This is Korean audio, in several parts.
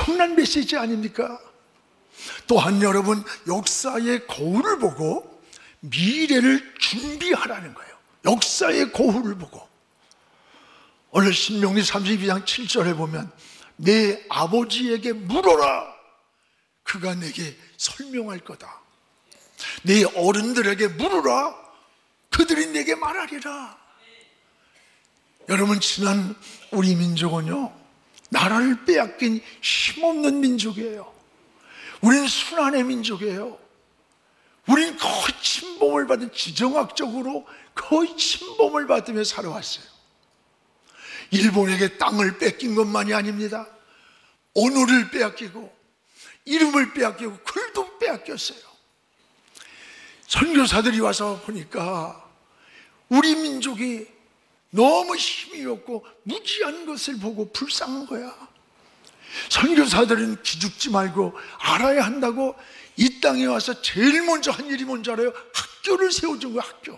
엄청난 메시지 아닙니까? 또한 여러분, 역사의 거울을 보고 미래를 준비하라는 거예요. 역사의 거울을 보고. 오늘 신명기 32장 7절에 보면 내 아버지에게 물어라, 그가 내게 설명할 거다. 내 어른들에게 물어라, 그들이 내게 말하리라. 여러분, 지난 우리 민족은요, 나라를 빼앗긴 힘없는 민족이에요. 우린 순환의 민족이에요. 우린 거의 침범을 받은, 지정학적으로 거의 침범을 받으며 살아왔어요. 일본에게 땅을 뺏긴 것만이 아닙니다. 언어를 빼앗기고 이름을 빼앗기고 글도 빼앗겼어요. 선교사들이 와서 보니까 우리 민족이 너무 힘이 없고 무지한 것을 보고 불쌍한 거야. 선교사들은 기죽지 말고 알아야 한다고 이 땅에 와서 제일 먼저 한 일이 뭔지 알아요? 학교를 세워준 거야, 학교.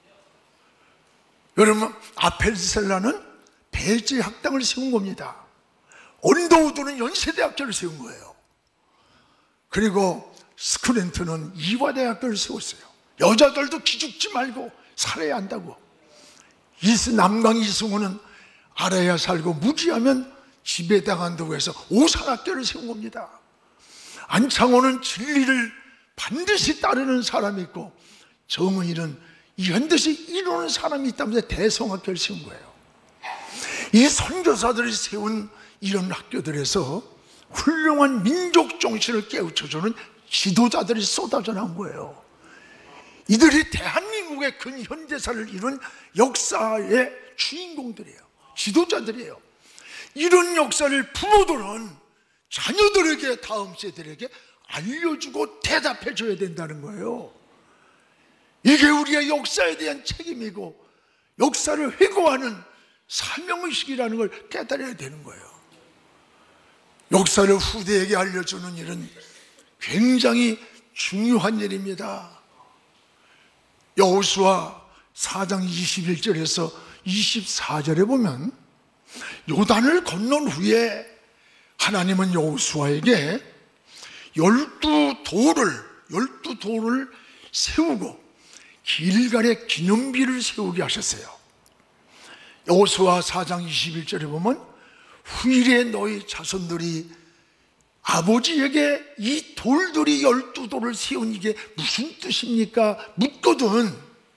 여러분, 아펠셀라는 배제 학당을 세운 겁니다. 언더우드는 연세대학교를 세운 거예요. 그리고 스크랜턴은 이화대학교를 세웠어요. 여자들도 기죽지 말고 살아야 한다고. 남강 이승우는 알아야 살고 무지하면 지배당한다고 해서 오산학교를 세운 겁니다. 안창호는 진리를 반드시 따르는 사람이 있고 정의는 반드시 이루는 사람이 있다면서 대성학교를 세운 거예요. 이 선교사들이 세운 이런 학교들에서 훌륭한 민족 정신을 깨우쳐주는 지도자들이 쏟아져 나온 거예요. 이들이 대한민국의 근현대사를 이룬 역사의 주인공들이에요. 지도자들이에요. 이런 역사를 부모들은 자녀들에게, 다음 세대에게 알려주고 대답해줘야 된다는 거예요. 이게 우리의 역사에 대한 책임이고 역사를 회고하는 사명의식이라는 걸 깨달아야 되는 거예요. 역사를 후대에게 알려주는 일은 굉장히 중요한 일입니다. 여호수아 4장 21절에서 24절에 보면 요단을 건넌 후에 하나님은 여호수아에게 12돌을 세우고 길갈에 기념비를 세우게 하셨어요. 여호수아 4장 21절에 보면 후일에 너희 자손들이 아버지에게 이 돌들이 12돌을 세운 이게 무슨 뜻입니까? 묻거든.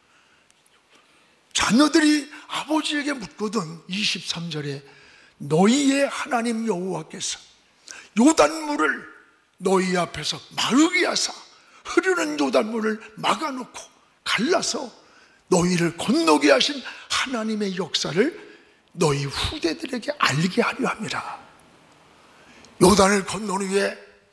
자녀들이 아버지에게 묻거든. 23절에 너희의 하나님 여호와께서 요단물을 너희 앞에서 마르게 하사 흐르는 요단물을 막아놓고 갈라서 너희를 건너게 하신 하나님의 역사를 너희 후대들에게 알게 하려 함이라. 요단을 건넌 후에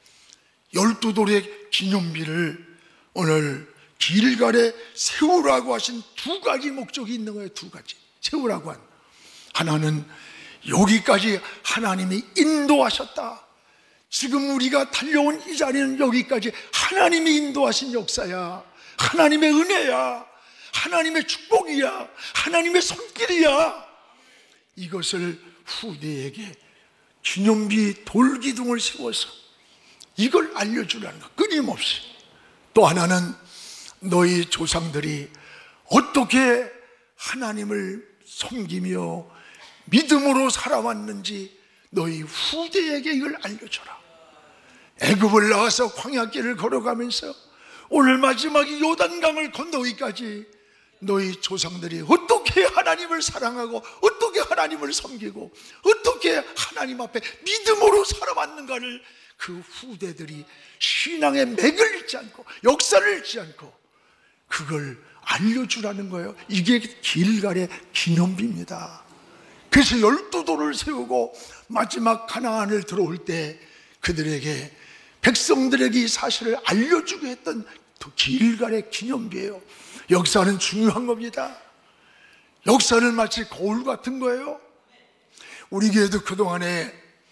12돌의 기념비를 오늘 길갈에 세우라고 하신 두 가지 목적이 있는 거예요. 두 가지 세우라고 한, 하나는 여기까지 하나님이 인도하셨다. 지금 우리가 달려온 이 자리는 여기까지 하나님이 인도하신 역사야. 하나님의 은혜야. 하나님의 축복이야. 하나님의 손길이야. 이것을 후대에게 기념비 돌기둥을 세워서 이걸 알려주라는 것, 끊임없이. 또 하나는 너희 조상들이 어떻게 하나님을 섬기며 믿음으로 살아왔는지 너희 후대에게 이걸 알려줘라. 애굽을 나와서 광야길을 걸어가면서 오늘 마지막에 요단강을 건너기까지 너희 조상들이 어떻게 하나님을 사랑하고 어떻게 하나님을 섬기고 어떻게 하나님 앞에 믿음으로 살아왔는가를 그 후대들이 신앙의 맥을 잃지 않고 역사를 잃지 않고 그걸 알려주라는 거예요. 이게 길갈의 기념비입니다. 그래서 12돌을 세우고 마지막 가나안을 들어올 때 그들에게, 백성들에게 이 사실을 알려주게 했던 길갈의 기념비예요. 역사는 중요한 겁니다. 역사는 마치 거울 같은 거예요. 우리 교회도 그동안에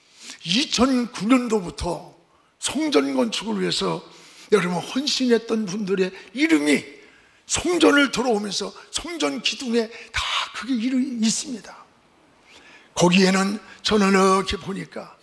2009년도부터 성전 건축을 위해서 여러분 헌신했던 분들의 이름이 성전을 들어오면서 성전 기둥에 다 그게 이름이 있습니다. 거기에는 저는 이렇게 보니까